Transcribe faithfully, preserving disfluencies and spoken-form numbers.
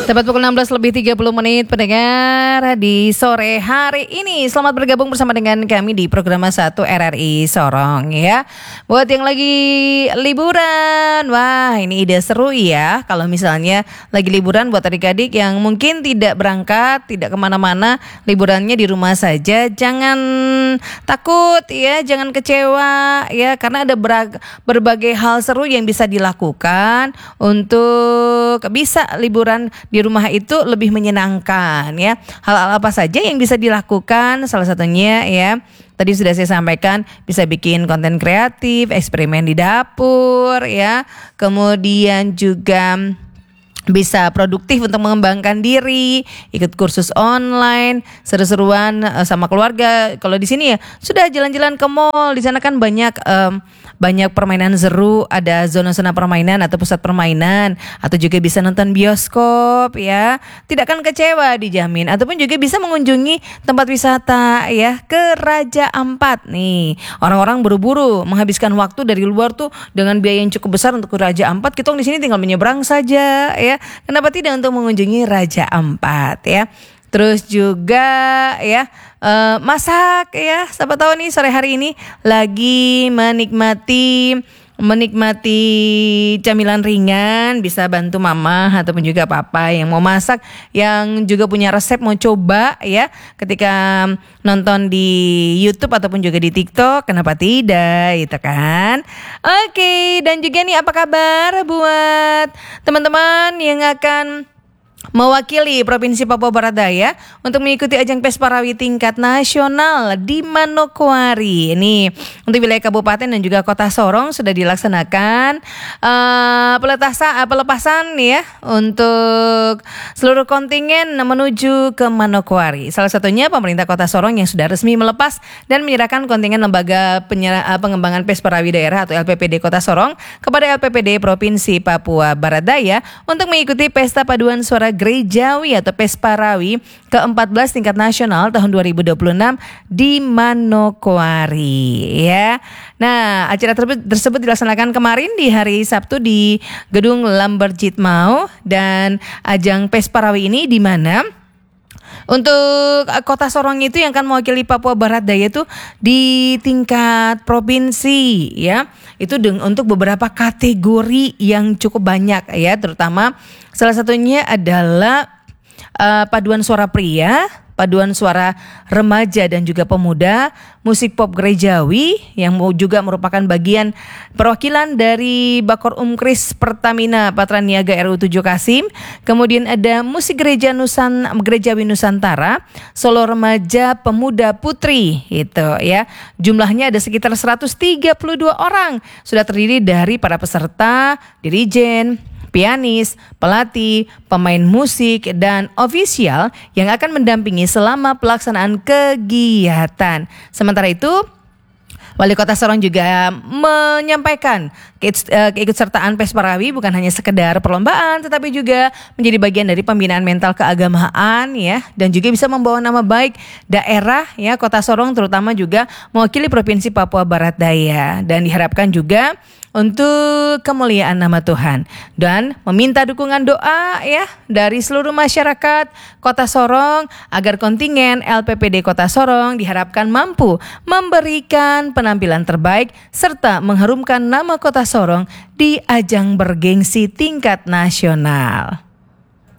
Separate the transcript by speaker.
Speaker 1: Tepat pukul enam belas lebih tiga puluh menit pendengar di sore hari ini. Selamat bergabung bersama dengan kami di program satu R R I Sorong ya. Buat yang lagi liburan, wah ini ide seru ya. Kalau misalnya lagi liburan buat adik-adik yang mungkin tidak berangkat, tidak kemana-mana, liburannya di rumah saja. Jangan takut ya, jangan kecewa ya. Karena ada berag- berbagai hal seru yang bisa dilakukan untuk bisa liburan di rumah itu lebih menyenangkan ya. Hal-hal apa saja yang bisa dilakukan? Salah satunya ya, tadi sudah saya sampaikan, bisa bikin konten kreatif, eksperimen di dapur ya. Kemudian juga bisa produktif untuk mengembangkan diri, ikut kursus online, seru-seruan sama keluarga. Kalau di sini ya sudah jalan-jalan ke mall. Di sana kan banyak um, banyak permainan seru, ada zona-zona permainan atau pusat permainan, atau juga bisa nonton bioskop ya. Tidak akan kecewa dijamin. Ataupun juga bisa mengunjungi tempat wisata ya, ke Raja Ampat nih. Orang-orang buru-buru menghabiskan waktu dari luar tuh dengan biaya yang cukup besar untuk ke Raja Ampat. Kita di sini tinggal menyeberang saja ya. Kenapa tidak untuk mengunjungi Raja Ampat ya? Terus juga ya uh, masak ya. Siapa tahu nih sore hari ini lagi menikmati menikmati camilan ringan, bisa bantu mama ataupun juga papa yang mau masak, yang juga punya resep mau coba ya. Ketika nonton di YouTube ataupun juga di TikTok, kenapa tidak gitu kan? Oke, dan juga nih apa kabar buat teman-teman yang akan mewakili Provinsi Papua Barat Daya untuk mengikuti ajang Pesparawi tingkat nasional di Manokwari. Ini untuk wilayah kabupaten dan juga kota Sorong sudah dilaksanakan uh, peletasan, uh, pelepasan ya untuk seluruh kontingen menuju ke Manokwari. Salah satunya pemerintah kota Sorong yang sudah resmi melepas dan menyerahkan kontingen lembaga penyera, uh, pengembangan Pesparawi daerah atau L P P D Kota Sorong kepada L P P D Provinsi Papua Barat Daya untuk mengikuti Pesta Paduan Suara Gerejawi atau Pesparawi ke empat belas tingkat nasional tahun dua ribu dua puluh enam di Manokwari ya. Nah, acara tersebut, tersebut dilaksanakan kemarin di hari Sabtu di Gedung Lamberjit Mau, dan ajang Pesparawi ini di mana untuk kota Sorong itu yang akan mewakili Papua Barat Daya itu di tingkat provinsi ya. Itu deng- untuk beberapa kategori yang cukup banyak ya, terutama salah satunya adalah uh, paduan suara pria, paduan suara remaja dan juga pemuda, musik pop gerejawi yang juga merupakan bagian perwakilan dari Bakor Umkris Pertamina Patraniaga R U tujuh Kasim. Kemudian ada musik gereja Nusan Gerejawi Nusantara, solo remaja pemuda putri itu ya. Jumlahnya ada sekitar seratus tiga puluh dua orang. Sudah terdiri dari para peserta, dirijen, pianis, pelatih, pemain musik, dan ofisial yang akan mendampingi selama pelaksanaan kegiatan. Sementara itu, Wali Kota Sorong juga menyampaikan keikutsertaan Pesparawi bukan hanya sekedar perlombaan, tetapi juga menjadi bagian dari pembinaan mental keagamaan ya, dan juga bisa membawa nama baik daerah ya, Kota Sorong terutama juga mewakili Provinsi Papua Barat Daya, dan diharapkan juga untuk kemuliaan nama Tuhan, dan meminta dukungan doa ya dari seluruh masyarakat Kota Sorong agar kontingen L P P D Kota Sorong diharapkan mampu memberikan penampilan terbaik serta mengharumkan nama Kota Sorong di ajang bergengsi tingkat nasional.